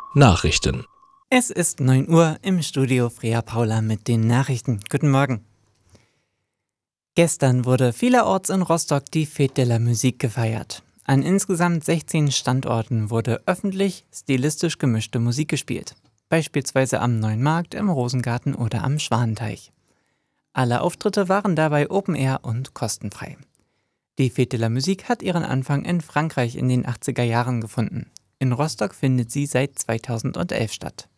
Nachrichten. Es ist 9 Uhr, im Studio Freya Paula mit den Nachrichten. Guten Morgen. Gestern wurde vielerorts in Rostock die Fête de la Musique gefeiert. An insgesamt 16 Standorten wurde öffentlich, stilistisch gemischte Musik gespielt. Beispielsweise am Neuen Markt, im Rosengarten oder am Schwanenteich. Alle Auftritte waren dabei Open Air und kostenfrei. Die Fête de la Musique hat ihren Anfang in Frankreich in den 80er Jahren gefunden. In Rostock findet sie seit 2011 statt.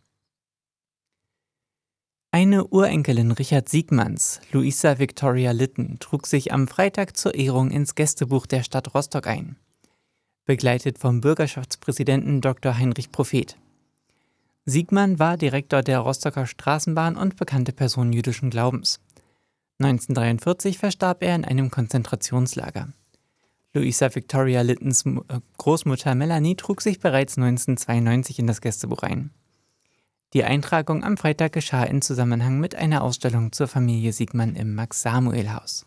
Eine Urenkelin Richard Siegmanns, Luisa Victoria Lytton, trug sich am Freitag zur Ehrung ins Gästebuch der Stadt Rostock ein. Begleitet vom Bürgerschaftspräsidenten Dr. Heinrich Prophet. Siegmann war Direktor der Rostocker Straßenbahn und bekannte Person jüdischen Glaubens. 1943 verstarb er in einem Konzentrationslager. Luisa Victoria Lyttons Großmutter Melanie trug sich bereits 1992 in das Gästebuch ein. Die Eintragung am Freitag geschah in Zusammenhang mit einer Ausstellung zur Familie Siegmann im Max-Samuel-Haus.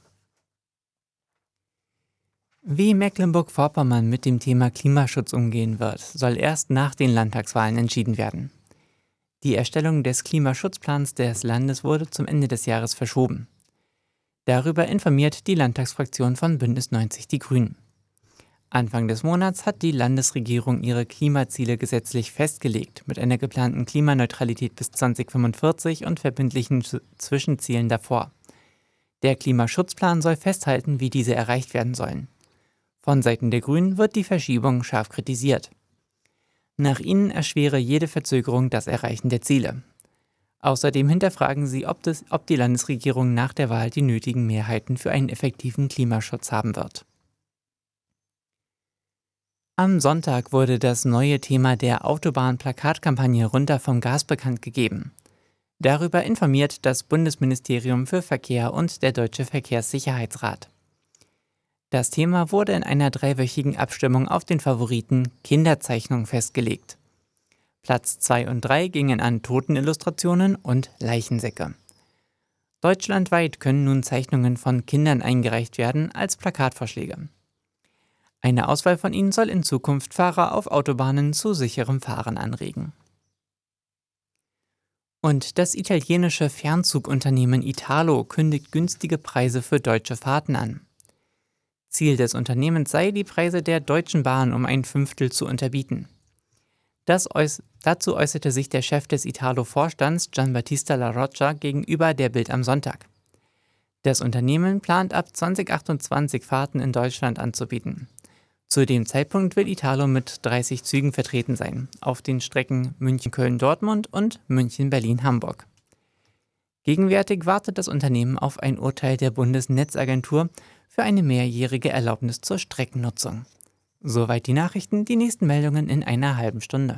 Wie Mecklenburg-Vorpommern mit dem Thema Klimaschutz umgehen wird, soll erst nach den Landtagswahlen entschieden werden. Die Erstellung des Klimaschutzplans des Landes wurde zum Ende des Jahres verschoben. Darüber informiert die Landtagsfraktion von Bündnis 90 Die Grünen. Anfang des Monats hat die Landesregierung ihre Klimaziele gesetzlich festgelegt, mit einer geplanten Klimaneutralität bis 2045 und verbindlichen Zwischenzielen davor. Der Klimaschutzplan soll festhalten, wie diese erreicht werden sollen. Von Seiten der Grünen wird die Verschiebung scharf kritisiert. Nach ihnen erschwere jede Verzögerung das Erreichen der Ziele. Außerdem hinterfragen sie, ob die Landesregierung nach der Wahl die nötigen Mehrheiten für einen effektiven Klimaschutz haben wird. Am Sonntag wurde das neue Thema der Autobahn-Plakatkampagne Runter vom Gas bekannt gegeben. Darüber informiert das Bundesministerium für Verkehr und der Deutsche Verkehrssicherheitsrat. Das Thema wurde in einer 3-wöchigen Abstimmung auf den Favoriten Kinderzeichnung festgelegt. Platz 2 und 3 gingen an Totenillustrationen und Leichensäcke. Deutschlandweit können nun Zeichnungen von Kindern eingereicht werden als Plakatvorschläge. Eine Auswahl von ihnen soll in Zukunft Fahrer auf Autobahnen zu sicherem Fahren anregen. Und das italienische Fernzugunternehmen Italo kündigt günstige Preise für deutsche Fahrten an. Ziel des Unternehmens sei, die Preise der Deutschen Bahn um 1/5 zu unterbieten. Dazu äußerte sich der Chef des Italo-Vorstands Gianbattista La Roccia gegenüber der Bild am Sonntag. Das Unternehmen plant ab 2028 Fahrten in Deutschland anzubieten. Zu dem Zeitpunkt will Italo mit 30 Zügen vertreten sein, auf den Strecken München-Köln-Dortmund und München-Berlin-Hamburg. Gegenwärtig wartet das Unternehmen auf ein Urteil der Bundesnetzagentur für eine mehrjährige Erlaubnis zur Streckennutzung. Soweit die Nachrichten, die nächsten Meldungen in einer halben Stunde.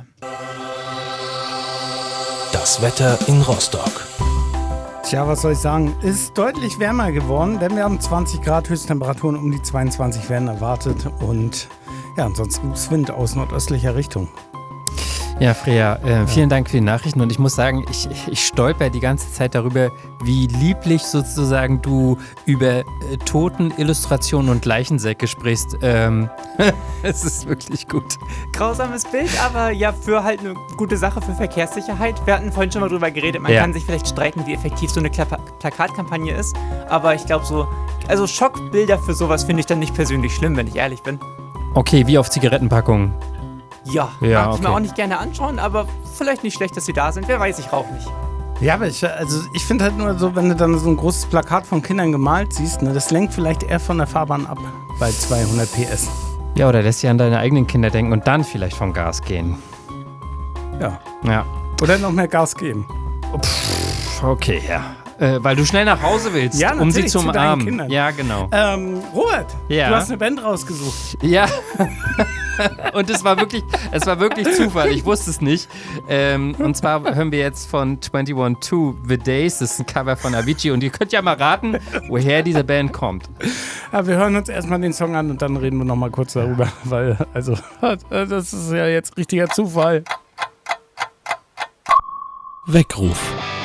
Das Wetter in Rostock. Tja, was soll ich sagen? Ist deutlich wärmer geworden, denn wir haben 20 Grad, Höchsttemperaturen um die 22 werden erwartet und ja, ansonsten gibt es Wind aus nordöstlicher Richtung. Ja, Freya, vielen Dank für die Nachrichten und ich muss sagen, ich stolper die ganze Zeit darüber, wie lieblich sozusagen du über Toten, Illustrationen und Leichensäcke sprichst. Es ist wirklich gut. Grausames Bild, aber ja, für halt eine gute Sache für Verkehrssicherheit. Wir hatten vorhin schon mal drüber geredet, man kann sich vielleicht streiten, wie effektiv so eine Plakatkampagne ist, aber ich glaube also Schockbilder für sowas finde ich dann nicht persönlich schlimm, wenn ich ehrlich bin. Okay, wie auf Zigarettenpackungen. Ja, mag ich mir auch nicht gerne anschauen, aber vielleicht nicht schlecht, dass sie da sind. Wer weiß, ich rauche nicht. Ja, aber ich finde halt nur so, wenn du dann so ein großes Plakat von Kindern gemalt siehst, ne, das lenkt vielleicht eher von der Fahrbahn ab bei 200 PS. Ja, oder lässt dich an deine eigenen Kinder denken und dann vielleicht vom Gas gehen. Ja. Oder noch mehr Gas geben. Okay, ja. Weil du schnell nach Hause willst, ja, um sie zu umarmen. Kindern. Ja, genau. Robert, ja. Du hast eine Band rausgesucht. Ja. Und es war wirklich Zufall. Ich wusste es nicht. Und zwar hören wir jetzt von 212 The Days. Das ist ein Cover von Avicii. Und ihr könnt ja mal raten, woher diese Band kommt. Ja, wir hören uns erstmal den Song an und dann reden wir noch mal kurz darüber. Weil, das ist ja jetzt richtiger Zufall. Weckruf.